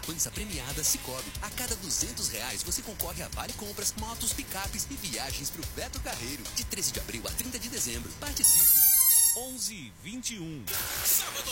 poupança premiada Sicoob. A cada R$200 você concorre a vale compras, motos, picapes e viagens pro Beto Carreiro. De 13 de abril a 30 de dezembro. Participe! 11:21.